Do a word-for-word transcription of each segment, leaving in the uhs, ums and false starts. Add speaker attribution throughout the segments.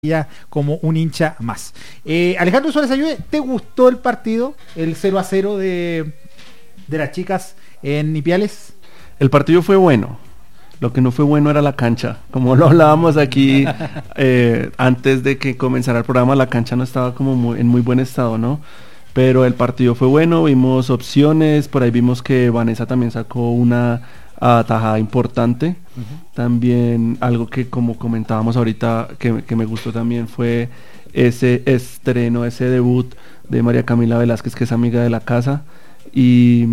Speaker 1: ya como un hincha más. Eh, Alejandro Suárez Ayude, ¿te gustó el partido? El cero a cero de, de las chicas en Ipiales.
Speaker 2: El partido fue bueno. Lo que no fue bueno era la cancha. Como lo hablábamos aquí eh, antes de que comenzara el programa, la cancha no estaba como muy, en muy buen estado, ¿no? Pero el partido fue bueno, vimos opciones, por ahí vimos que Vanessa también sacó una atajada importante. Uh-huh. También algo que, como comentábamos ahorita, que, que me gustó también fue ese estreno, ese debut de María Camila Velázquez, que es amiga de la casa, y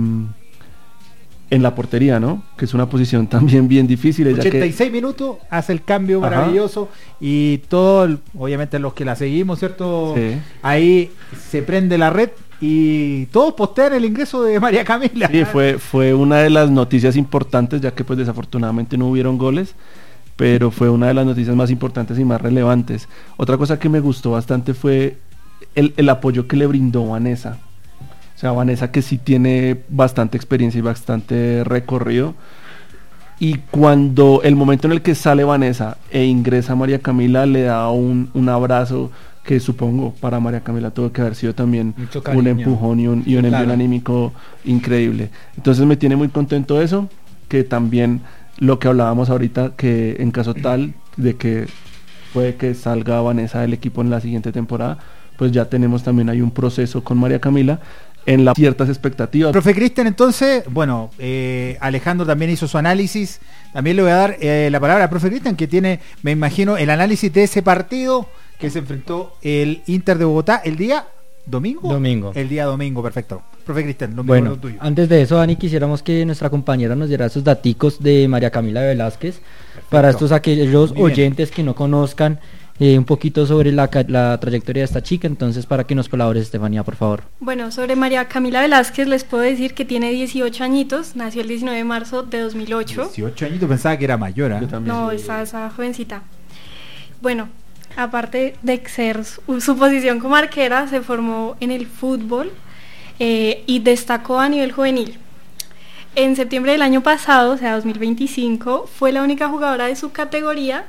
Speaker 2: en la portería, ¿no? Que es una posición también bien difícil.
Speaker 1: ochenta y seis que... minutos, hace el cambio Ajá. maravilloso, y todo, obviamente los que la seguimos, ¿cierto? Sí. Ahí se prende la red y todos postean el ingreso de María Camila.
Speaker 2: Sí, fue, fue una de las noticias importantes, ya que pues desafortunadamente no hubieron goles, pero fue una de las noticias más importantes y más relevantes. Otra cosa que me gustó bastante fue el, el apoyo que le brindó Vanessa. O sea, Vanessa, que sí tiene bastante experiencia y bastante recorrido, y cuando el momento en el que sale Vanessa e ingresa María Camila, le da un, un abrazo que supongo para María Camila tuvo que haber sido también un empujón y un, y un envío claro. anímico increíble. Entonces me tiene muy contento eso, que también lo que hablábamos ahorita, que en caso tal de que puede que salga Vanessa del equipo en la siguiente temporada, pues ya tenemos también ahí un proceso con María Camila en las ciertas expectativas.
Speaker 1: Profe Cristian, entonces, bueno, eh, Alejandro también hizo su análisis, también le voy a dar eh, la palabra a profe Cristian, que tiene, me imagino, el análisis de ese partido que se enfrentó el Inter de Bogotá el día domingo.
Speaker 3: Domingo.
Speaker 1: El día domingo, perfecto. Profe Cristian, lo
Speaker 3: bueno,
Speaker 1: mismo tuyo.
Speaker 3: Antes de eso, Dani, quisiéramos que nuestra compañera nos diera esos daticos de María Camila Velázquez, perfecto. Para estos aquellos oyentes que no conozcan Eh, un poquito sobre la, la trayectoria de esta chica, entonces para que nos colabores, Estefanía, por favor.
Speaker 4: Bueno, sobre María Camila Velázquez les puedo decir que tiene dieciocho añitos, nació el diecinueve de marzo de dos mil ocho.
Speaker 1: dieciocho añitos, pensaba que era mayor, ¿eh?
Speaker 4: No, esa, esa jovencita. Bueno, aparte de ser su, su posición como arquera, se formó en el fútbol eh, y destacó a nivel juvenil. En septiembre del año pasado, o sea, dos mil veinticinco, fue la única jugadora de su categoría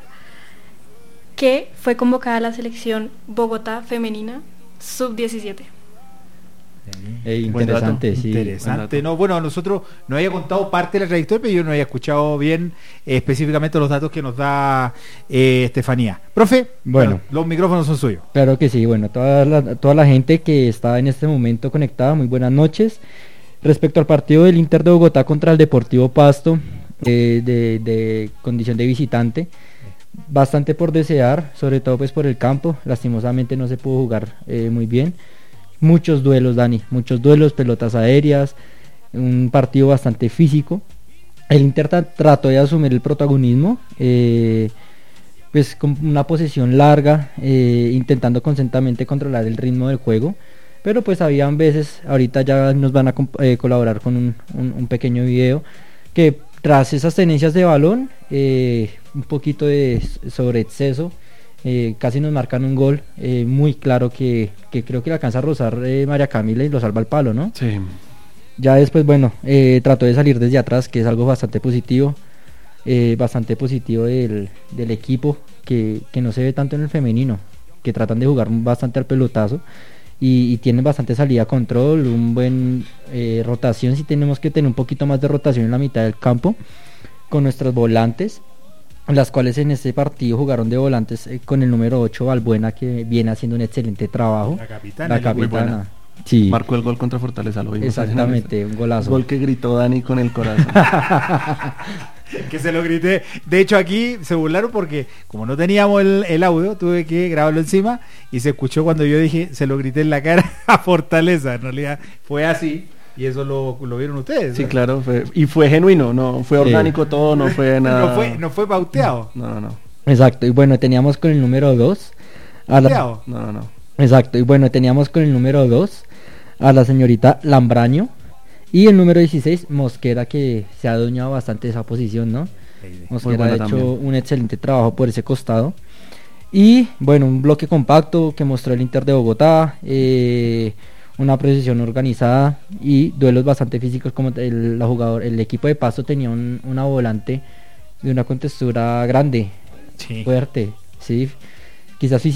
Speaker 4: que fue convocada a la selección Bogotá femenina sub diecisiete.
Speaker 3: Eh, interesante, sí.
Speaker 1: Interesante, no, bueno, nosotros nos había contado parte de la trayectoria, pero yo no había escuchado bien eh, específicamente los datos que nos da eh, Estefanía. Profe, bueno, bueno, los micrófonos son suyos.
Speaker 3: Claro que sí, bueno, toda la, toda la gente que está en este momento conectada, muy buenas noches. Respecto al partido del Inter de Bogotá contra el Deportivo Pasto, eh, de, de condición de visitante, bastante por desear, sobre todo pues por el campo, lastimosamente no se pudo jugar eh, muy bien, muchos duelos, Dani, muchos duelos, pelotas aéreas, un partido bastante físico. El Inter trató de asumir el protagonismo, eh, pues con una posesión larga, eh, intentando constantemente controlar el ritmo del juego, pero pues habían veces, ahorita ya nos van a eh, colaborar con un, un, un pequeño video, que tras esas tenencias de balón, eh, un poquito de sobre exceso, eh, casi nos marcan un gol eh, muy claro que, que creo que le alcanza a rozar eh, María Camila y lo salva al palo, ¿no?
Speaker 2: Sí.
Speaker 3: Ya después, bueno, eh, trató de salir desde atrás, que es algo bastante positivo, eh, bastante positivo del, del equipo, que, que no se ve tanto en el femenino, que tratan de jugar bastante al pelotazo. Y, y tienen bastante salida a control, un buen eh, rotación. Sí tenemos que tener un poquito más de rotación en la mitad del campo con nuestros volantes, las cuales en este partido jugaron de volantes eh, con el número ocho, Valbuena, que viene haciendo un excelente trabajo.
Speaker 1: La capitana.
Speaker 3: La capitana. Sí.
Speaker 2: Marcó el gol contra Fortaleza, lo vimos.
Speaker 3: Exactamente, un golazo.
Speaker 2: Gol que gritó Dani con el corazón.
Speaker 1: Que se lo grité. De hecho, aquí se burlaron porque como no teníamos el, el audio, tuve que grabarlo encima y se escuchó cuando yo dije, se lo grité en la cara a Fortaleza. En realidad fue así y eso lo, lo vieron ustedes.
Speaker 2: Sí, ¿no? Claro, fue, y fue genuino, no fue orgánico sí. Todo, no fue nada.
Speaker 1: No fue, no fue pauteado.
Speaker 2: No, no, no.
Speaker 3: Exacto, y bueno, teníamos con el número dos a la...
Speaker 1: ¿Pauteado?
Speaker 2: No, no, no.
Speaker 3: Exacto, y bueno, teníamos con el número dos a la señorita Lambraño. Y el número dieciséis, Mosquera, que se ha adueñado bastante de esa posición, ¿no? Mosquera ha hecho también un excelente trabajo por ese costado. Y bueno, un bloque compacto que mostró el Inter de Bogotá, eh, una precisión organizada y duelos bastante físicos, como el, la jugador, el equipo de Pasto tenía un, una volante de una contextura grande, sí. fuerte, sí, quizás